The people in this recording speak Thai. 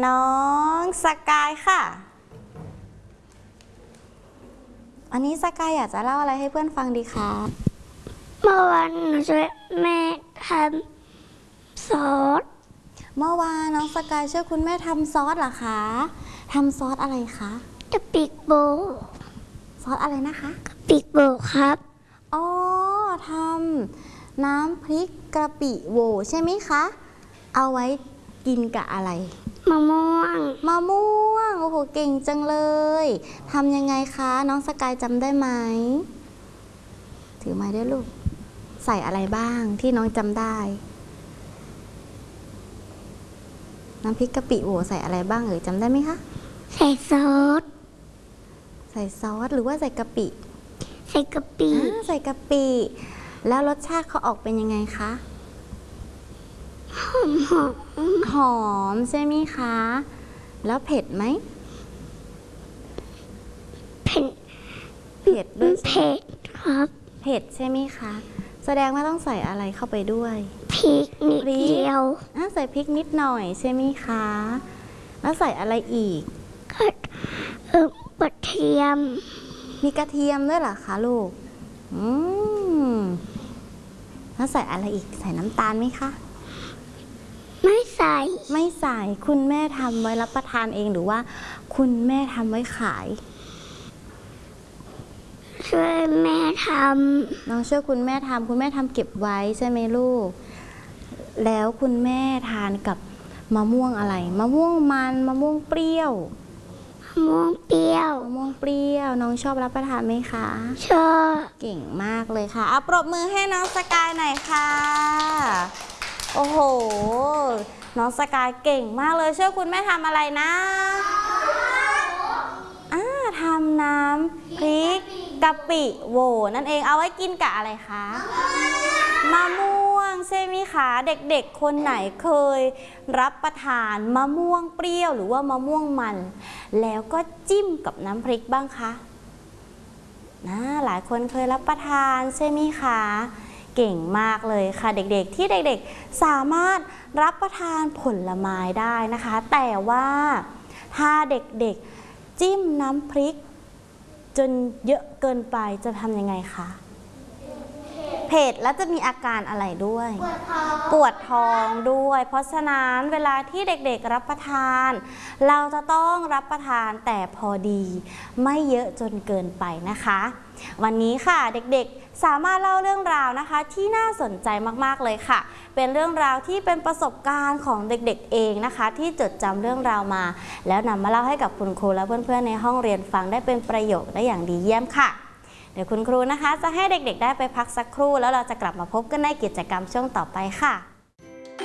น้องสกายค่ะอันนี้สกายอยากจะเล่าอะไรให้เพื่อนฟังดีคะเมื่อวานหนูช่วยแม่ทำซอสเมื่อวานน้องสกายช่วยคุณแม่ทำซอสเหรอคะทำซอสอะไรคะกะปิโบซอสอะไรนะคะกะปิโบครับอ๋อทำน้ำพริกกะปิโวใช่ไหมคะเอาไว้กินกับอะไรมะม่วงโอ้โหเก่งจังเลยทำยังไงคะน้องสกายจำได้ไหมถือไม้ด้วยลูกใส่อะไรบ้างที่น้องจำได้น้ำพริกกะปิโวใส่อะไรบ้างจำได้ไหมคะใส่ซอสหรือว่าใส่กะปิใส่กะปิใส่กะปิแล้วรสชาติเขาออกเป็นยังไงคะหอมใช่ไหมคะแล้วเผ็ดไหมเผ็ดด้วยเผ็ดครับเผ็ดใช่ไหมคะแสดงว่าต้องใส่อะไรเข้าไปด้วยพริกนิดเดียวใส่พริกนิดหน่อยใช่ไหมคะแล้วใส่อะไรอีกกระเทียมมีกระเทียมด้วยเหรอคะลูกแล้วใส่อะไรอีกใส่น้ำตาลไหมคะไม่ใส่คุณแม่ทำไว้รับประทานเองหรือว่าคุณแม่ทำไว้ขายช่วยแม่ทำน้องช่วยคุณแม่ทำคุณแม่ทำเก็บไว้ใช่ไหมลูกแล้วคุณแม่ทานกับมะม่วงอะไรมะม่วงมันมะม่วงเปรี้ยวน้องชอบรับประทานไหมคะชอบเก่งมากเลยค่ะปรบมือให้น้องสกายหน่อยค่ะโอ้โหน้องสกายเก่งมากเลยช่วยคุณแม่ทำอะไรนะทำน้ำพริกกะปิโหวนั่นเองเอาไว้กินกับอะไรคะมะม่วงใช่ไหมคะเด็กๆคนไหนเคยรับประทานมะม่วงเปรี้ยวหรือว่ามะม่วงมันแล้วก็จิ้มกับน้ำพริกบ้างคะหลายคนเคยรับประทานใช่ไหมคะเก่งมากเลยค่ะเด็กๆที่เด็กๆสามารถรับประทานผลไม้ได้นะคะแต่ว่าถ้าเด็กๆจิ้มน้ำพริกจนเยอะเกินไปจะทำยังไงคะเผ็ดแล้วจะมีอาการอะไรด้วยปวดท้องด้วยเพราะฉะนั้นเวลาที่เด็กๆรับประทานเราจะต้องรับประทานแต่พอดีไม่เยอะจนเกินไปนะคะวันนี้ค่ะเด็กๆสามารถเล่าเรื่องราวนะคะที่น่าสนใจมากๆเลยค่ะเป็นเรื่องราวที่เป็นประสบการณ์ของเด็กๆเองนะคะที่จดจำเรื่องราวมาแล้วนำมาเล่าให้กับคุณครูและเพื่อนๆในห้องเรียนฟังได้เป็นประโยชน์ได้อย่างดีเยี่ยมค่ะเดี๋ยวคุณครูนะคะจะให้เด็กๆได้ไปพักสักครู่แล้วเราจะกลับมาพบกันในกิจกรรมช่วงต่อไปค่ะ